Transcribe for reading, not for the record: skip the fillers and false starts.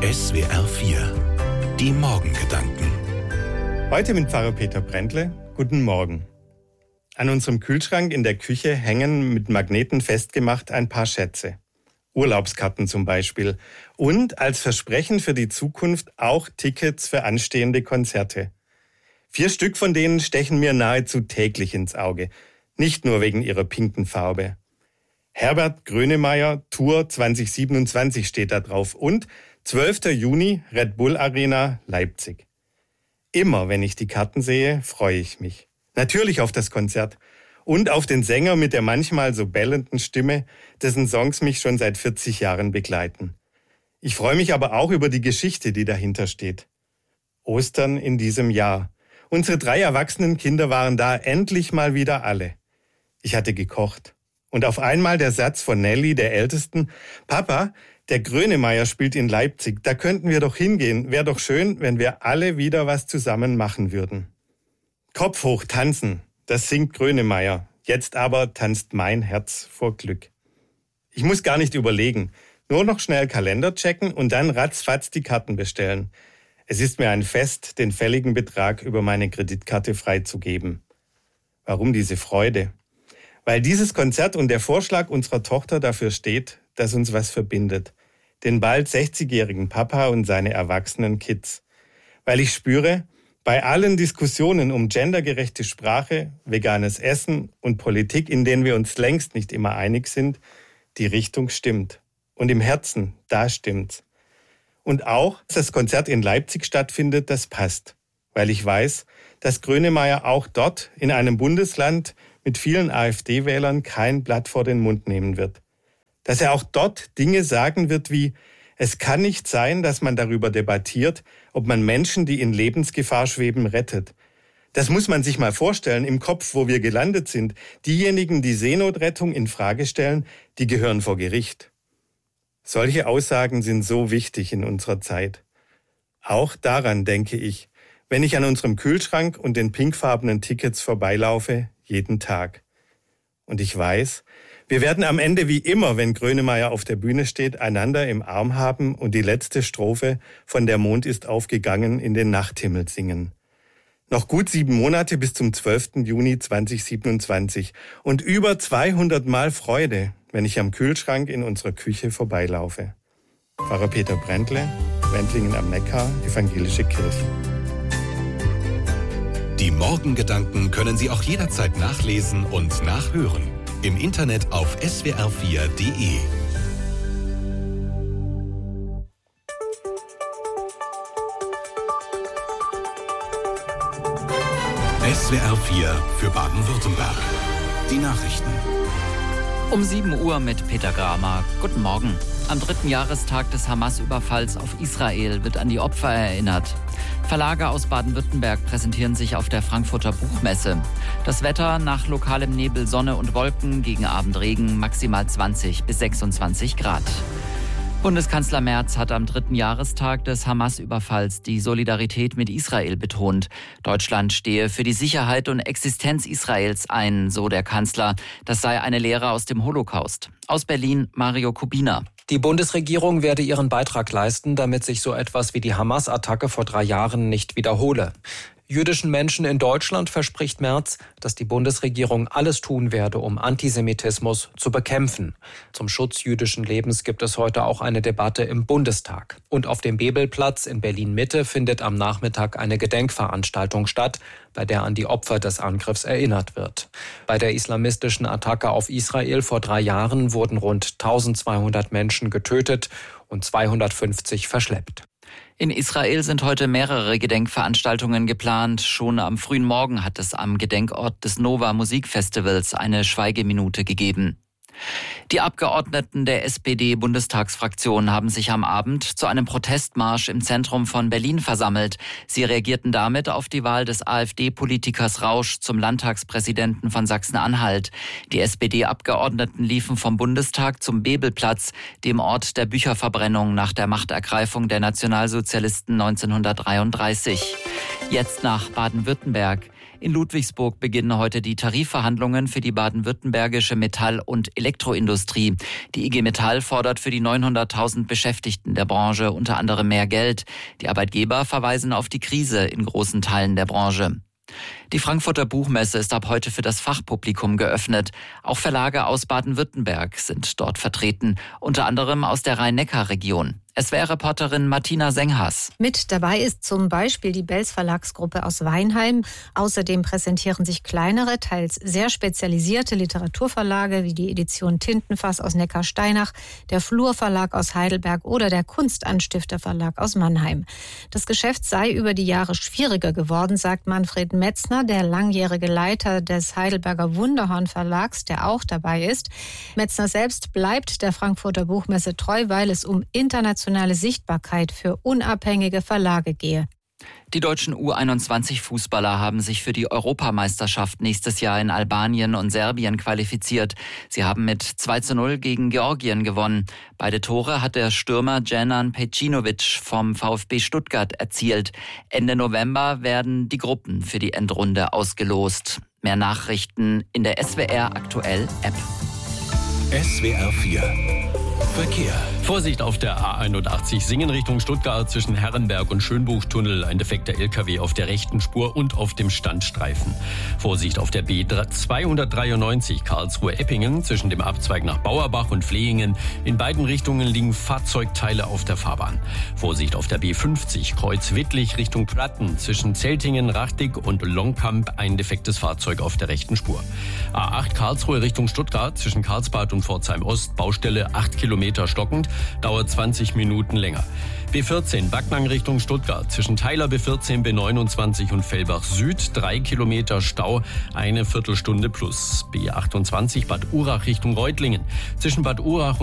SWR 4 Die Morgengedanken. Heute mit Pfarrer Peter Brändle. Guten Morgen. An unserem Kühlschrank in der Küche hängen mit Magneten festgemacht ein paar Schätze. Urlaubskarten zum Beispiel. Und als Versprechen für die Zukunft auch Tickets für anstehende Konzerte. 4 Stück von denen stechen mir nahezu täglich ins Auge. Nicht nur wegen ihrer pinken Farbe. Herbert Grönemeyer Tour 2027 steht da drauf und 12. Juni Red Bull Arena Leipzig. Immer wenn ich die Karten sehe, freue ich mich. Natürlich auf das Konzert und auf den Sänger mit der manchmal so bellenden Stimme, dessen Songs mich schon seit 40 Jahren begleiten. Ich freue mich aber auch über die Geschichte, die dahinter steht. Ostern in diesem Jahr. Unsere 3 erwachsenen Kinder waren da, endlich mal wieder alle. Ich hatte gekocht. Und auf einmal der Satz von Nelly, der Ältesten: Papa, der Grönemeyer spielt in Leipzig, da könnten wir doch hingehen. Wäre doch schön, wenn wir alle wieder was zusammen machen würden. Kopf hoch tanzen, das singt Grönemeyer. Jetzt aber tanzt mein Herz vor Glück. Ich muss gar nicht überlegen, nur noch schnell Kalender checken und dann ratzfatz die Karten bestellen. Es ist mir ein Fest, den fälligen Betrag über meine Kreditkarte freizugeben. Warum diese Freude? Weil dieses Konzert und der Vorschlag unserer Tochter dafür steht, dass uns was verbindet. Den bald 60-jährigen Papa und seine erwachsenen Kids. Weil ich spüre, bei allen Diskussionen um gendergerechte Sprache, veganes Essen und Politik, in denen wir uns längst nicht immer einig sind, die Richtung stimmt. Und im Herzen, da stimmt's. Und auch, dass das Konzert in Leipzig stattfindet, das passt. Weil ich weiß, dass Grönemeyer auch dort in einem Bundesland mit vielen AfD-Wählern kein Blatt vor den Mund nehmen wird. Dass er auch dort Dinge sagen wird wie: Es kann nicht sein, dass man darüber debattiert, ob man Menschen, die in Lebensgefahr schweben, rettet. Das muss man sich mal vorstellen im Kopf, wo wir gelandet sind. Diejenigen, die Seenotrettung in Frage stellen, die gehören vor Gericht. Solche Aussagen sind so wichtig in unserer Zeit. Auch daran denke ich, wenn ich an unserem Kühlschrank und den pinkfarbenen Tickets vorbeilaufe, jeden Tag. Und ich weiß, wir werden am Ende wie immer, wenn Grönemeyer auf der Bühne steht, einander im Arm haben und die letzte Strophe von Der Mond ist aufgegangen in den Nachthimmel singen. Noch gut 7 Monate bis zum 12. Juni 2027 und über 200 Mal Freude, wenn ich am Kühlschrank in unserer Küche vorbeilaufe. Pfarrer Peter Brändle, Wendlingen am Neckar, Evangelische Kirche. Die Morgengedanken können Sie auch jederzeit nachlesen und nachhören. Im Internet auf swr4.de. SWR 4 für Baden-Württemberg. Die Nachrichten. Um 7 Uhr mit Peter Gramer. Guten Morgen. Am 3. Jahrestag des Hamas-Überfalls auf Israel wird an die Opfer erinnert. Verlage aus Baden-Württemberg präsentieren sich auf der Frankfurter Buchmesse. Das Wetter: nach lokalem Nebel, Sonne und Wolken, gegen Abend Regen, maximal 20 bis 26 Grad. Bundeskanzler Merz hat am 3. Jahrestag des Hamas-Überfalls die Solidarität mit Israel betont. Deutschland stehe für die Sicherheit und Existenz Israels ein, so der Kanzler. Das sei eine Lehre aus dem Holocaust. Aus Berlin Mario Kubina. Die Bundesregierung werde ihren Beitrag leisten, damit sich so etwas wie die Hamas-Attacke vor 3 Jahren nicht wiederhole. Jüdischen Menschen in Deutschland verspricht Merz, dass die Bundesregierung alles tun werde, um Antisemitismus zu bekämpfen. Zum Schutz jüdischen Lebens gibt es heute auch eine Debatte im Bundestag. Und auf dem Bebelplatz in Berlin-Mitte findet am Nachmittag eine Gedenkveranstaltung statt, bei der an die Opfer des Angriffs erinnert wird. Bei der islamistischen Attacke auf Israel vor 3 Jahren wurden rund 1200 Menschen getötet und 250 verschleppt. In Israel sind heute mehrere Gedenkveranstaltungen geplant. Schon am frühen Morgen hat es am Gedenkort des Nova Musikfestivals eine Schweigeminute gegeben. Die Abgeordneten der SPD-Bundestagsfraktion haben sich am Abend zu einem Protestmarsch im Zentrum von Berlin versammelt. Sie reagierten damit auf die Wahl des AfD-Politikers Rausch zum Landtagspräsidenten von Sachsen-Anhalt. Die SPD-Abgeordneten liefen vom Bundestag zum Bebelplatz, dem Ort der Bücherverbrennung nach der Machtergreifung der Nationalsozialisten 1933. Jetzt nach Baden-Württemberg. In Ludwigsburg beginnen heute die Tarifverhandlungen für die baden-württembergische Metall- und Elektroindustrie. Die IG Metall fordert für die 900.000 Beschäftigten der Branche unter anderem mehr Geld. Die Arbeitgeber verweisen auf die Krise in großen Teilen der Branche. Die Frankfurter Buchmesse ist ab heute für das Fachpublikum geöffnet. Auch Verlage aus Baden-Württemberg sind dort vertreten, unter anderem aus der Rhein-Neckar-Region. SWR-Reporterin Martina Senghas. Mit dabei ist zum Beispiel die Belz Verlagsgruppe aus Weinheim. Außerdem präsentieren sich kleinere, teils sehr spezialisierte Literaturverlage wie die Edition Tintenfass aus Neckarsteinach, der Flur Verlag aus Heidelberg oder der Kunstanstifter Verlag aus Mannheim. Das Geschäft sei über die Jahre schwieriger geworden, sagt Manfred Metzner, der langjährige Leiter des Heidelberger Wunderhorn Verlags, der auch dabei ist. Metzner selbst bleibt der Frankfurter Buchmesse treu, weil es um internationale Sichtbarkeit für unabhängige Verlage gehe. Die deutschen U21-Fußballer haben sich für die Europameisterschaft nächstes Jahr in Albanien und Serbien qualifiziert. Sie haben mit 2:0 gegen Georgien gewonnen. Beide Tore hat der Stürmer Dženan Pejcinović vom VfB Stuttgart erzielt. Ende November werden die Gruppen für die Endrunde ausgelost. Mehr Nachrichten in der SWR Aktuell App. SWR 4 Verkehr. Vorsicht auf der A81 Singen Richtung Stuttgart zwischen Herrenberg und Schönbuchtunnel. Ein defekter LKW auf der rechten Spur und auf dem Standstreifen. Vorsicht auf der B293 Karlsruhe-Eppingen zwischen dem Abzweig nach Bauerbach und Flehingen. In beiden Richtungen liegen Fahrzeugteile auf der Fahrbahn. Vorsicht auf der B50 Kreuz-Wittlich Richtung Platten zwischen Zeltingen, Rachtig und Longkamp. Ein defektes Fahrzeug auf der rechten Spur. A8 Karlsruhe Richtung Stuttgart zwischen Karlsbad und Pforzheim-Ost. Baustelle 8 Kilometer stockend. Dauert 20 Minuten länger. B14 Backnang Richtung Stuttgart. Zwischen Theiler B14, B29 und Fellbach Süd 3 Kilometer Stau, eine Viertelstunde plus. B28 Bad Urach Richtung Reutlingen. Zwischen Bad Urach und